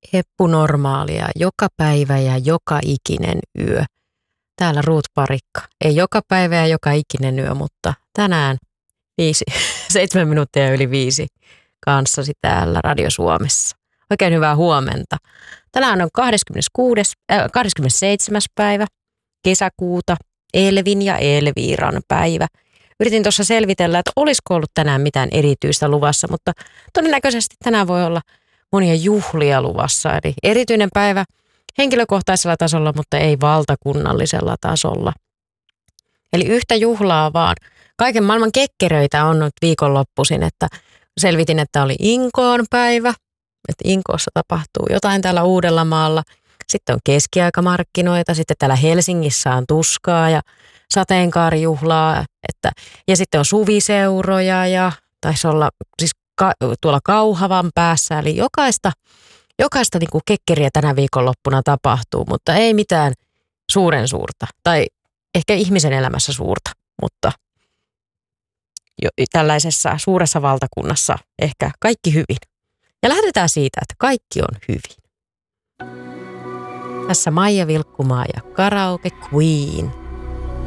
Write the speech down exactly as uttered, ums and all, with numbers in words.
Eppunormaalia joka päivä ja joka ikinen yö. Täällä Ruut Parikka. Ei joka päivä ja joka ikinen yö, mutta tänään viisi, seitsemän minuuttia yli viisi kanssasi täällä Radio Suomessa. Oikein hyvää huomenta. Tänään on kahdeskymmeneskuudes, äh, kahdeskymmenesseitsemäs päivä kesäkuuta, Elvin ja Elviiran päivä. Yritin tuossa selvitellä, että olisiko ollut tänään mitään erityistä luvassa, mutta todennäköisesti tänään voi olla monia juhlia luvassa. Eli erityinen päivä henkilökohtaisella tasolla, mutta ei valtakunnallisella tasolla. Eli yhtä juhlaa vaan. Kaiken maailman kekkeröitä on nyt viikonloppuisin, että selvitin, että oli Inkoon päivä, että Inkoossa tapahtuu jotain täällä Uudellamaalla. Sitten on keskiaikamarkkinoita, sitten täällä Helsingissä on tuskaa ja sateenkaarijuhlaa, että, ja sitten on suviseuroja ja taisi olla siis ka, tuolla Kauhavan päässä, eli jokaista, jokaista niin kuin kekkeriä tänä viikonloppuna tapahtuu, mutta ei mitään suuren suurta, tai ehkä ihmisen elämässä suurta, mutta jo, tällaisessa suuressa valtakunnassa ehkä kaikki hyvin. Ja lähdetään siitä, että kaikki on hyvin. Tässä Maija Vilkkumaa ja Karaoke Queen.